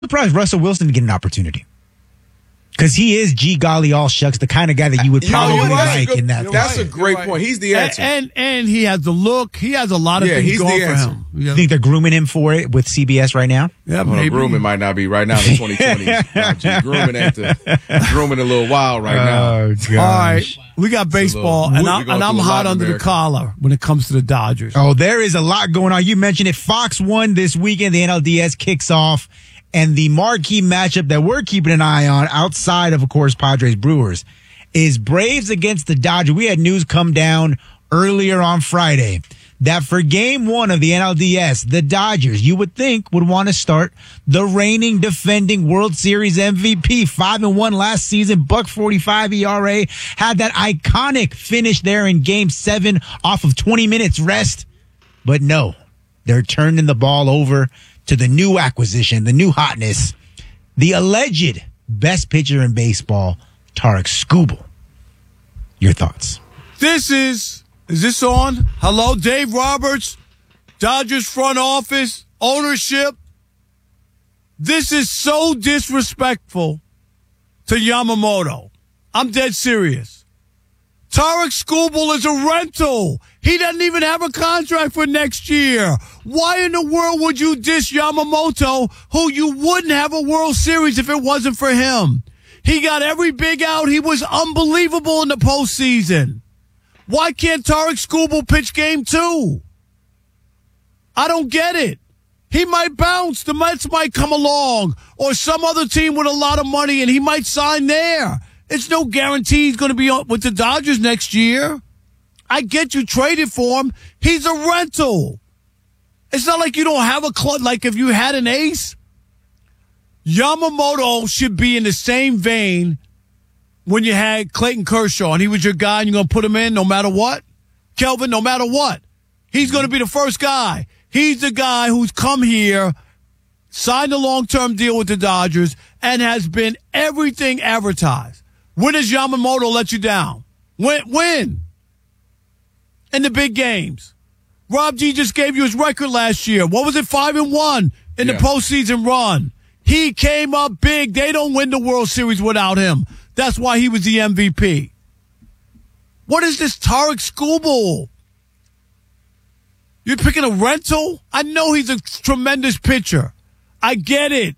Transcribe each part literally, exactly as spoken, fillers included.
surprised Russell Wilson to get an opportunity. Because he is, gee golly, all shucks, the kind of guy that you would probably no, right. like good, in that. That's right. a great right. point. He's the answer. And, and and he has the look. He has a lot of yeah, things he's going the for answer. him. You yeah. think they're grooming him for it with C B S right now? Yeah, well, maybe. Grooming might not be right now in twenty twenty. grooming at the grooming a little wild right now. Oh, All right, we got baseball, little, and, I, and I'm hot under America. the collar when it comes to the Dodgers. Oh, there is a lot going on. You mentioned it. Fox won this weekend. The N L D S kicks off. And the marquee matchup that we're keeping an eye on outside of, of course, Padres Brewers is Braves against the Dodgers. We had news come down earlier on Friday that for game one of the N L D S, the Dodgers, you would think, would want to start the reigning defending World Series M V P, five and one last season, buck forty-five E R A, had that iconic finish there in game seven off of twenty minutes rest. But no, they're turning the ball over to the new acquisition, the new hotness, the alleged best pitcher in baseball, Tarik Skubal. Your thoughts? This is, is this on? Hello, Dave Roberts, Dodgers front office, ownership. This is so disrespectful to Yamamoto. I'm dead serious. Tarik Skubal is a rental. He doesn't even have a contract for next year. Why in the world would you diss Yamamoto, who you wouldn't have a World Series if it wasn't for him? He got every big out. He was unbelievable in the postseason. Why can't Tarik Skubal pitch game two? I don't get it. He might bounce. The Mets might come along, or some other team with a lot of money, and he might sign there. It's no guarantee he's going to be with the Dodgers next year. I get you traded for him. He's a rental. It's not like you don't have a club. Like if you had an ace, Yamamoto should be in the same vein when you had Clayton Kershaw and he was your guy and you're going to put him in no matter what. Kelvin, no matter what. He's going to be the first guy. He's the guy who's come here, signed a long-term deal with the Dodgers, and has been everything advertised. When does Yamamoto let you down? When? When? In the big games. Rob G just gave you his record last year. What was it? Five and one in yeah. the postseason run. He came up big. They don't win the World Series without him. That's why he was the M V P. What is this Tarik Skubal? You're picking a rental? I know he's a tremendous pitcher. I get it.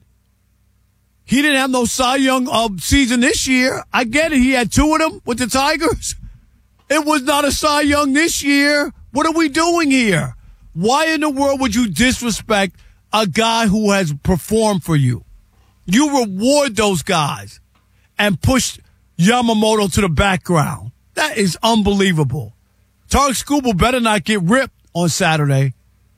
He didn't have no Cy Young uh, season this year. I get it. He had two of them with the Tigers. It was not a Cy Young this year. What are we doing here? Why in the world would you disrespect a guy who has performed for you? You reward those guys and push Yamamoto to the background. That is unbelievable. Tarik Skubal better not get ripped on Saturday.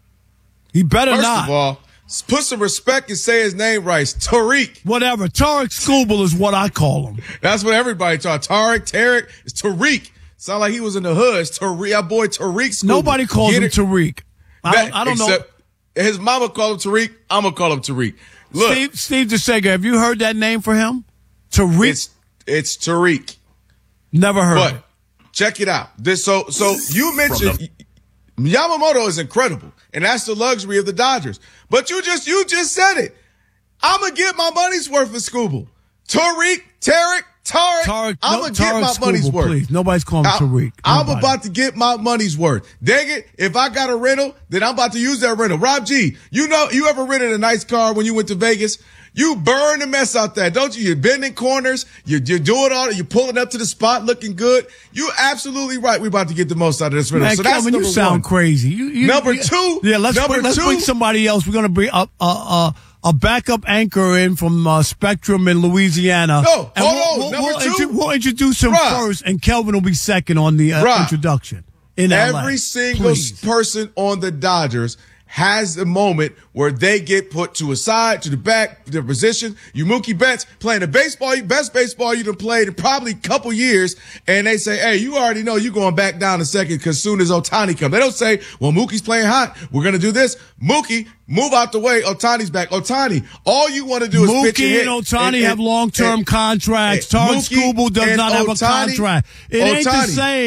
He better First not. First of all, put some respect and say his name right. Tarik. Whatever. Tarik Skubal is what I call him. That's what everybody taught. Tarik, Tarik, it's Tarik. Sound like he was in the hood. It's Tarik, our boy Tarik Skubal. Nobody calls Get him it? Tarik. I don't, I don't Except know. His mama called him Tarik. I'm going to call him Tarik. Look. Steve, Steve DeSega, have you heard that name for him? Tarik? It's, it's Tarik. Never heard but it. Check it out. This, so, so you mentioned Yamamoto is incredible, and that's the luxury of the Dodgers. But you just, you just said it. I'm going to get my money's worth for Skubal. Tarik, Tarik, Tarik, Tarik I'm no, going to get my Skubal, money's worth. Please. Nobody's calling him Tarik. I'm about to get my money's worth. Dang it. If I got a rental, then I'm about to use that rental. Rob G, you know, you ever rented a nice car when you went to Vegas? You burn the mess out there, don't you? You're bending corners. You're, you're doing all that. You're pulling up to the spot looking good. You're absolutely right. We're about to get the most out of this rental. Man, so Kelvin, that's number you sound one. crazy. You, you, number you, two. Yeah, let's, number bring, let's two, bring somebody else. We're going to bring a, a, a, a backup anchor in from uh, Spectrum in Louisiana. No, and hold we'll, on. We'll, number we'll, two. Intru- we'll introduce him Rob. first, and Kelvin will be second on the uh, introduction in L A. Every single Please. person on the Dodgers has a moment where they get put to a side, to the back, their position. You Mookie Betts playing the baseball, best baseball you done played in probably a couple years, and they say, hey, you already know you're going back down a second because soon as Ohtani comes. They don't say, well, Mookie's playing hot. We're going to do this. Mookie, move out the way. Ohtani's back. Ohtani, all you want to do is Mookie pitch and hit. and Ohtani and, have long-term and, contracts. and Tarik Mookie Skubal does and not have Ohtani, a contract. It ain't the Ohtani. same.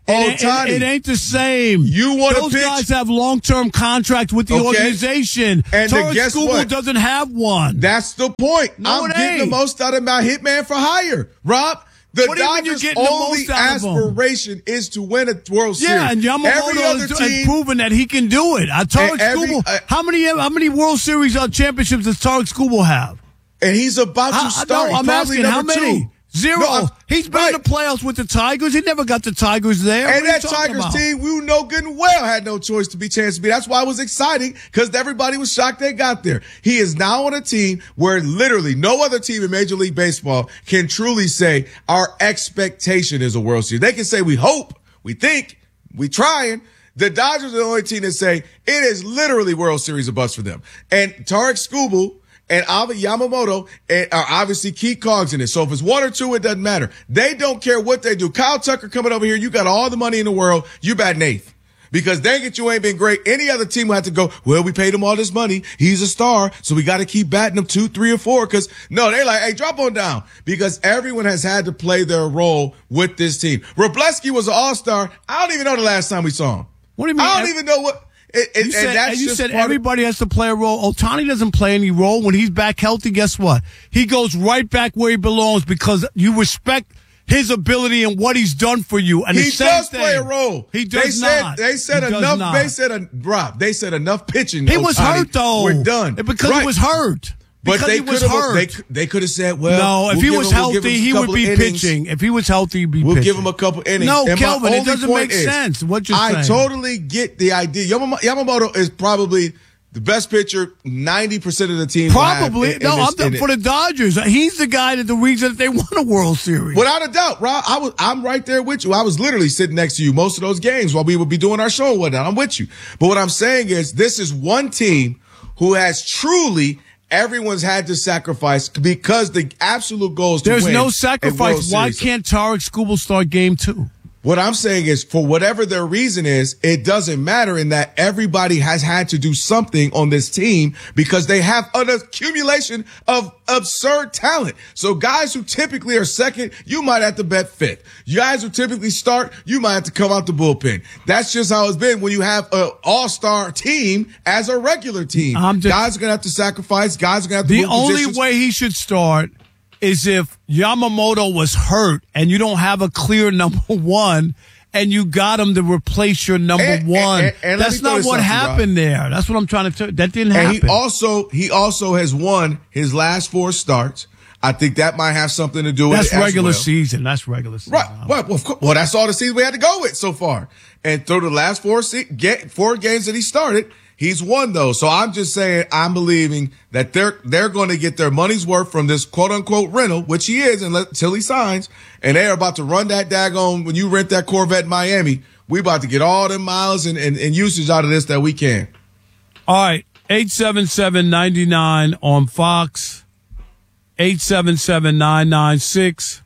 It, Ohtani. it, it ain't the same. You want to Those pitch? guys have long-term contracts with the Okay. organization. And Torrance guess Scoble what? doesn't have one. That's the point. No, I'm it getting ain't. the most out of my hitman for hire, Rob. The What do you mean you're Dodgers' getting the only most out of 'em? aspiration is to win a World Series. Yeah, and Every Yamamoto other has, has team, proven that he can do it. Uh, Tarek every- Skubal, uh, how many how many World Series uh, championships does Tarek Skubal have? and he's about to How, start. no, He's I'm probably asking how number many? two. Zero. No, I'm- He's been right. in the playoffs with the Tigers. He never got the Tigers there. And What are you that talking Tigers about? team, we know good and well, had no choice to be chance to be. That's why it was exciting, because everybody was shocked they got there. He is now on a team where literally no other team in Major League Baseball can truly say our expectation is a World Series. They can say we hope, we think, we trying. The Dodgers are the only team that say it is literally World Series of bust for them. And Tarek Skubal and Avi Yamamoto and are obviously key cogs in it. So if it's one or two, it doesn't matter. They don't care what they do. Kyle Tucker coming over here, you got all the money in the world. You batting eighth. Because dang it, you ain't been great. Any other team would have to go, well, we paid him all this money. He's a star. So we got to keep batting him two, three, or four. Cause no, they're like, hey, drop on down. Because everyone has had to play their role with this team. Robleski was an all-star. I don't even know the last time we saw him. What do you mean? I don't even know what. It, it, You said, and that's and you just said part of- everybody has to play a role. Ohtani doesn't play any role. When he's back healthy, guess what? He goes right back where he belongs because you respect his ability and what he's done for you. And He the same does thing, play a role. He does they said, not. They said He does enough. not. They said, a, Rob, they said enough pitching. He was Ohtani. hurt though. We're done. Because Right. he was hurt. But Because they he was could have. hurt. They, they could have said, well, no, if we'll he give was him- we'll give him healthy, a he would couple be innings. pitching. If he was healthy, he'd be We'll pitching. give him a couple innings. No, And my Kelvin, it only doesn't point make is, sense. What you're I saying. totally get the idea. Yamamoto, Yamamoto is probably the best pitcher ninety percent of the team. Probably. In, no, in I'm this, done in for it. the Dodgers. He's the guy that the reason that they won a World Series. Without a doubt, Rob, I was, I'm right there with you. I was literally sitting next to you most of those games while we would be doing our show and whatnot. I'm with you. But what I'm saying is this is one team who has truly everyone's had to sacrifice because the absolute goal is to There's win no a World sacrifice. Why Series. can't Tarek Skubal start game two? What I'm saying is, for whatever their reason is, it doesn't matter in that everybody has had to do something on this team because they have an accumulation of absurd talent. So guys who typically are second, you might have to bet fifth. You guys who typically start, you might have to come out the bullpen. That's just how it's been when you have an all-star team as a regular team. I'm just- guys are going to have to sacrifice. Guys are going to have to The move only positions. way he should start is if Yamamoto was hurt and you don't have a clear number one and you got him to replace your number And- one. and- and let That's me throw not this what out to you, happened there. That's what I'm trying to tell. That didn't And happen. he also he also has won his last four starts. I think that might have something to do with That's it as regular well. season. That's regular season. Right. Well, well, of course. Well, that's all the season we had to go with so far. And through the last four se- get, four games that he started, he's won those. So I'm just saying, I'm believing that they're they're going to get their money's worth from this quote unquote rental, which he is until he signs. And they are about to run that daggone when you rent that Corvette in Miami. We about to get all the miles and, and, and usage out of this that we can. All right. eight seven seven, nine nine on Fox. eight seven seven, nine nine six,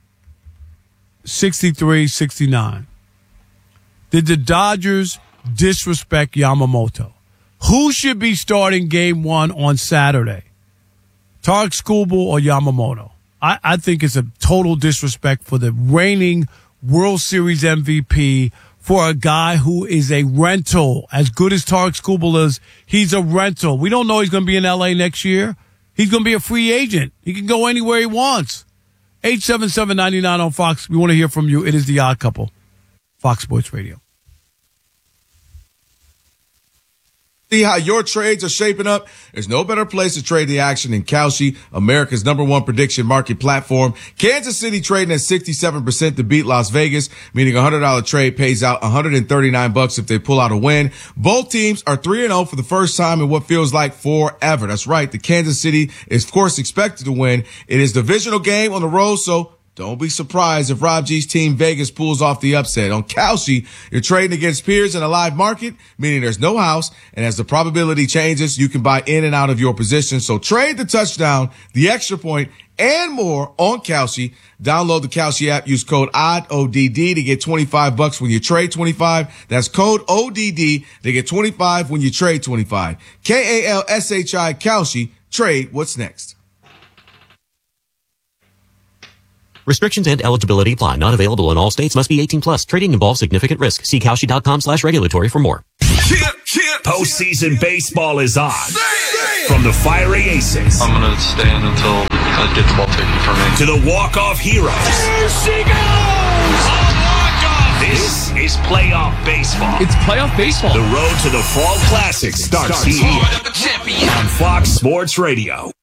six three six nine. Did the Dodgers disrespect Yamamoto? Who should be starting game one on Saturday? Tarek Skubal or Yamamoto? I, I think it's a total disrespect for the reigning World Series M V P, for a guy who is a rental. As good as Tarek Skubal is, he's a rental. We don't know he's going to be in L A next year. He's going to be a free agent. He can go anywhere he wants. eight seven seven, nine nine on Fox. We want to hear from you. It is The Odd Couple. Fox Sports Radio. See how your trades are shaping up? There's no better place to trade the action than Kalshi, America's number one prediction market platform. Kansas City trading at sixty-seven percent to beat Las Vegas, meaning a one hundred dollars trade pays out one hundred thirty-nine bucks if they pull out a win. Both teams are three and oh for the first time in what feels like forever. That's right. The Kansas City is, of course, expected to win. It is a divisional game on the road, so don't be surprised if Rob G's team Vegas pulls off the upset. On Kalshi, you're trading against peers in a live market, meaning there's no house, and as the probability changes, you can buy in and out of your position. So trade the touchdown, the extra point, and more on Kalshi. Download the Kalshi app. Use code O D D, O D D to get twenty-five bucks when you trade twenty-five. That's code O D D to get twenty-five when you trade twenty-five. K A L S H I Kalshi. Trade what's next. Restrictions and eligibility apply. Not available in all states. Must be eighteen plus. Trading involves significant risk. See Kalshi.com slash regulatory for more. Postseason baseball is on. From the fiery aces. I'm going to stand until I get the ball taken from me. To the walk-off heroes. There she goes! A walk-off! This is playoff baseball. It's playoff baseball. The road to the Fall Classic starts, starts here on Fox Sports Radio.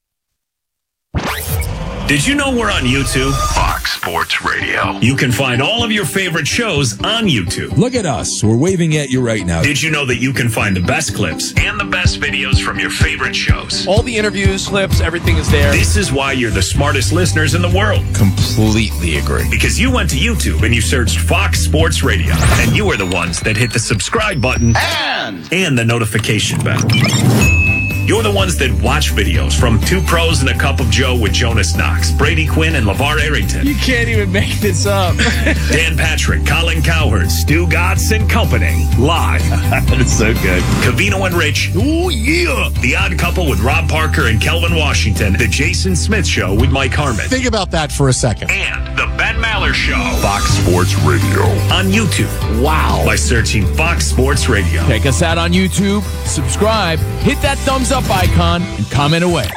Did you know we're on YouTube? Fox Sports Radio. You can find all of your favorite shows on YouTube. Look at us. We're waving at you right now. Did you know that you can find the best clips and the best videos from your favorite shows? All the interviews, clips, everything is there. This is why you're the smartest listeners in the world. Completely agree. Because you went to YouTube and you searched Fox Sports Radio. And you are the ones that hit the subscribe button And, and the notification bell. You're the ones that watch videos from Two Pros and a Cup of Joe with Jonas Knox, Brady Quinn, and LeVar Arrington. you can't even make this up. Dan Patrick, Colin Cowherd, Stu Gatz and company. Live. That's so good. Covino and Rich. Oh, yeah. The Odd Couple with Rob Parker and Kelvin Washington. The Jason Smith Show with Mike Harmon. Think about that for a second. And the Ben Maller Show. Fox Sports Radio. On YouTube. Wow. By searching Fox Sports Radio. Check us out on YouTube. Subscribe. Hit that thumbs up icon and comment away.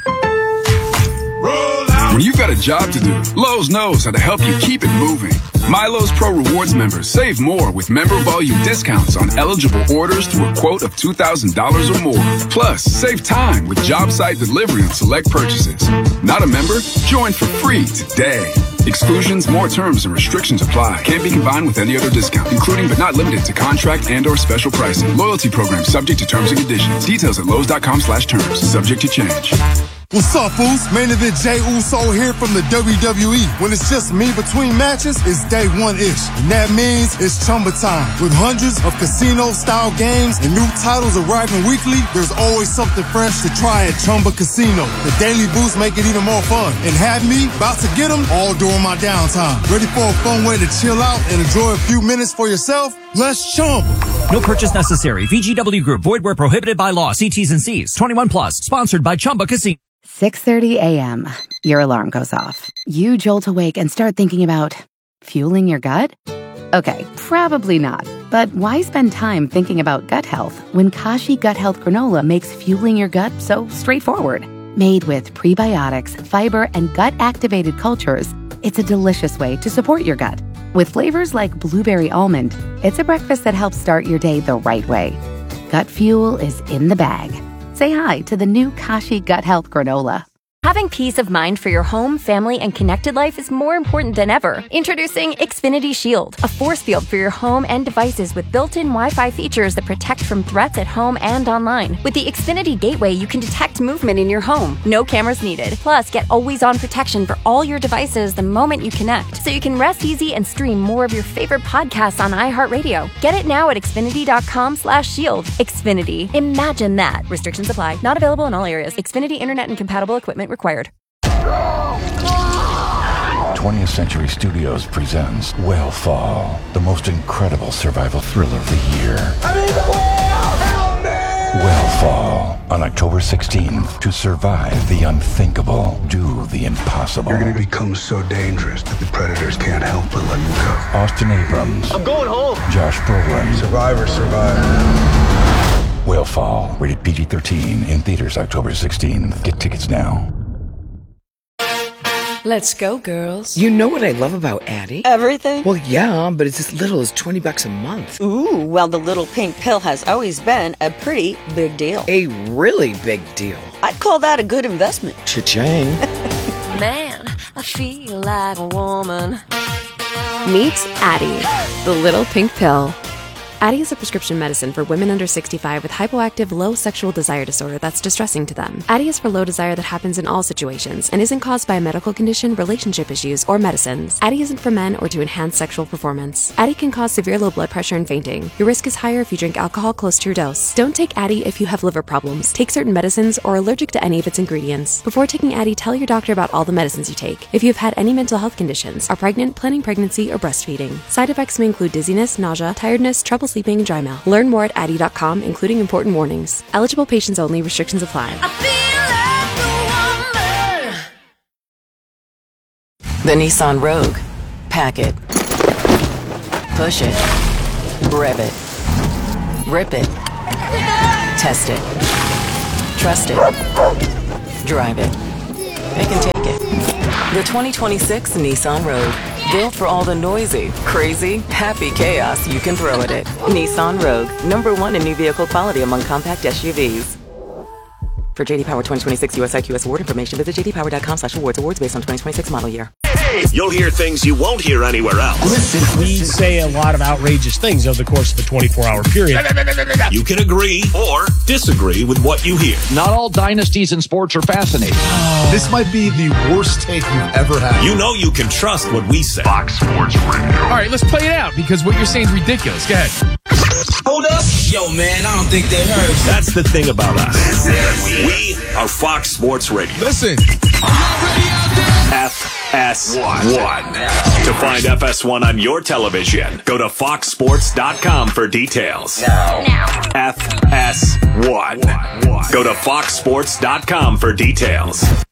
When you've got a job to do, Lowe's knows how to help you keep it moving. MyLowe's Pro Rewards members save more with member volume discounts on eligible orders through a quote of two thousand dollars or more. Plus, save time with job site delivery on select purchases. Not a member? Join for free today. Exclusions, more terms, and restrictions apply. Can't be combined with any other discount, including but not limited to contract and or special pricing. Loyalty program subject to terms and conditions. Details at Lowe's.com slash terms. Subject to change. What's up, Foos? Main event Jey Uso here from the W W E. When it's just me between matches, it's day one-ish. And that means it's Chumba time. With hundreds of casino-style games and new titles arriving weekly, there's always something fresh to try at Chumba Casino. The daily boosts make it even more fun. And have me about to get them all during my downtime. Ready for a fun way to chill out and enjoy a few minutes for yourself? Let's Chumba. No purchase necessary. V G W Group. Void where prohibited by law. See T's and C's. twenty-one plus. Sponsored by Chumba Casino. six thirty a.m. Your alarm goes off. You jolt awake and start thinking about fueling your gut? Okay, probably not. But why spend time thinking about gut health when Kashi Gut Health Granola makes fueling your gut so straightforward? Made with prebiotics, fiber, and gut-activated cultures, it's a delicious way to support your gut. With flavors like blueberry almond, it's a breakfast that helps start your day the right way. Gut fuel is in the bag. Say hi to the new Kashi Gut Health Granola. Having peace of mind for your home, family, and connected life is more important than ever. Introducing Xfinity Shield, a force field for your home and devices with built-in Wi-Fi features that protect from threats at home and online. With the Xfinity Gateway, you can detect movement in your home. No cameras needed. Plus, get always-on protection for all your devices the moment you connect, so you can rest easy and stream more of your favorite podcasts on iHeartRadio. Get it now at Xfinity.com slash shield. Xfinity. Imagine that. Restrictions apply. Not available in all areas. Xfinity Internet and compatible equipment required. twentieth Century Studios presents Whale Fall, the most incredible survival thriller of the year. I'm in the whale! Help me! Whale Fall, on October sixteenth. To survive the unthinkable, do the impossible. You're going to become so dangerous that the predators can't help but let you go. Austin Abrams. I'm going home. Josh Brolin. Survivor, survivor. Whale Fall, rated P G thirteen, in theaters October sixteenth. Get tickets now. Let's go, girls. You know what I love about Addie? Everything? Well, yeah, but it's as little as twenty bucks a month. Ooh, well, the little pink pill has always been a pretty big deal. A really big deal. I'd call that a good investment. Cha-ching. Man, I feel like a woman. Meet Addie, the little pink pill. Addie is a prescription medicine for women under sixty-five with hypoactive low sexual desire disorder that's distressing to them. Addie is for low desire that happens in all situations and isn't caused by a medical condition, relationship issues, or medicines. Addie isn't for men or to enhance sexual performance. Addie can cause severe low blood pressure and fainting. Your risk is higher if you drink alcohol close to your dose. Don't take Addie if you have liver problems, take certain medicines, or are allergic to any of its ingredients. Before taking Addie, tell your doctor about all the medicines you take. If you have had any mental health conditions, are pregnant, planning pregnancy, or breastfeeding. Side effects may include dizziness, nausea, tiredness, trouble sleeping, and dry mouth. Learn more at Addie dot com, including important warnings. Eligible patients only. Restrictions apply. The Nissan Rogue. Pack it. Push it. Rev it. Rip it. Test it. Trust it. Drive it. It can take it. The twenty twenty-six Nissan Rogue. Built for all the noisy, crazy, happy chaos you can throw at it. Nissan Rogue. Number one in new vehicle quality among compact S U Vs. For J D Power twenty twenty-six U S I Q S award information, visit j d power dot com slash awards. Awards based on twenty twenty-six model year. You'll hear things you won't hear anywhere else. Listen, we say a lot of outrageous things over the course of a twenty-four hour period. You can agree or disagree with what you hear. Not all dynasties in sports are fascinating. Oh. This might be the worst take you've ever had. You know you can trust what we say. Fox Sports Radio. All right, let's play it out because what you're saying is ridiculous. Go ahead. Hold up. Yo, man, I don't think they heard. That's the thing about us. We are Fox Sports Radio. Listen. F S one. To find F S one on your television, go to fox sports dot com for details. Now. F S one. Go to fox sports dot com for details.